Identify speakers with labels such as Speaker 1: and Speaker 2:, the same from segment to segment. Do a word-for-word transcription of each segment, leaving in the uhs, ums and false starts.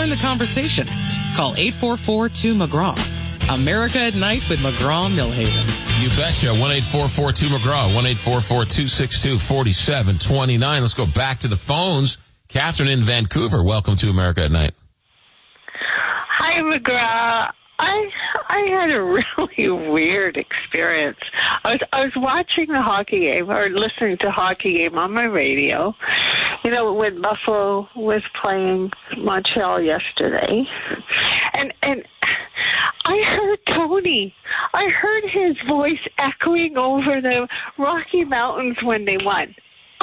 Speaker 1: Join the conversation. Call eight four four, two, McGraw. America at Night with McGraw-Milhaven.
Speaker 2: You betcha. one eight four four two McGraw. one eight four four two six two four seven two nine. Let's go back to the phones. Catherine in Vancouver. Welcome to America at Night.
Speaker 3: Hi, McGraw. I I had a really weird experience. I was I was watching the hockey game or listening to hockey game on my radio. You know, when Buffalo was playing Montreal yesterday, and and I heard Tony. I heard his voice echoing over the Rocky Mountains when they won.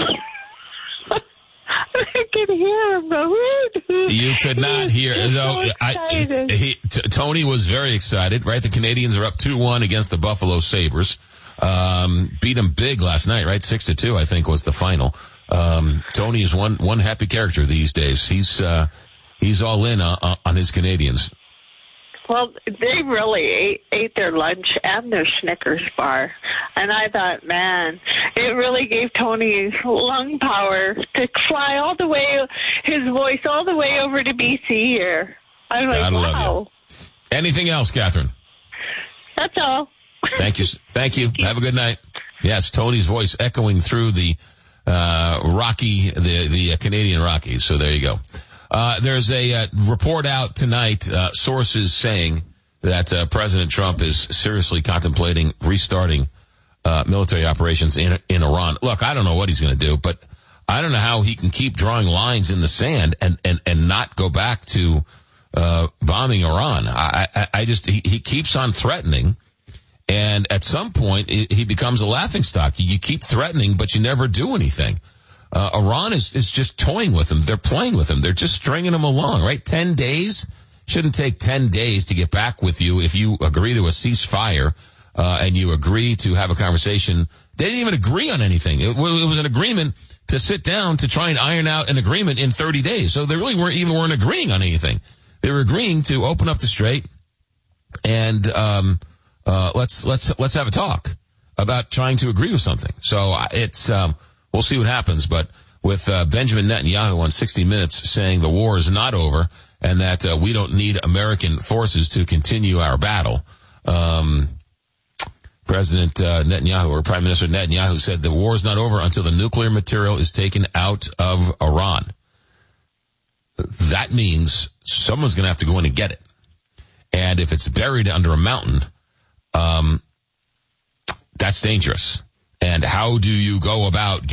Speaker 3: I could hear him go.
Speaker 2: You could not hear.
Speaker 3: So
Speaker 2: no, I, it's, he, t- Tony was very excited, right? The Canadians are up two one against the Buffalo Sabres. Um, beat them big last night, right? six to two, I think, was the final. Um, Tony is one, one happy character these days. He's, uh, he's all in on, on his Canadians.
Speaker 3: Well, they really ate, ate their lunch and their Snickers bar. And I thought, man, it really gave Tony lung power to fly all the way, his voice all the way over to B C here. I was like, wow.
Speaker 2: Anything else, Catherine?
Speaker 3: That's all.
Speaker 2: Thank you. Thank you. Have a good night. Yes, Tony's voice echoing through the uh Rocky, the, the uh, Canadian Rockies. So there you go. Uh, there's a uh, report out tonight, uh, sources saying that uh, President Trump is seriously contemplating restarting uh, military operations in in Iran. Look, I don't know what he's going to do, but I don't know how he can keep drawing lines in the sand and, and, and not go back to uh, bombing Iran. I, I, I just, he, he keeps on threatening, and at some point it, he becomes a laughingstock. You keep threatening, but you never do anything. Uh, Iran is, is just toying with him. They're playing with him. They're just stringing him along, right? Ten days? Shouldn't take ten days to get back with you if you agree to a ceasefire, uh, and you agree to have a conversation. They didn't even agree on anything. It, it was an agreement to sit down to try and iron out an agreement in thirty days. So they really weren't even weren't agreeing on anything. They were agreeing to open up the strait and, um, uh, let's, let's, let's have a talk about trying to agree with something. So it's, um, we'll see what happens, but with uh, Benjamin Netanyahu on sixty minutes saying the war is not over and that uh, we don't need American forces to continue our battle, um, President uh, Netanyahu, or Prime Minister Netanyahu, said the war is not over until the nuclear material is taken out of Iran. That means someone's going to have to go in and get it. And if it's buried under a mountain, um, that's dangerous. And how do you go about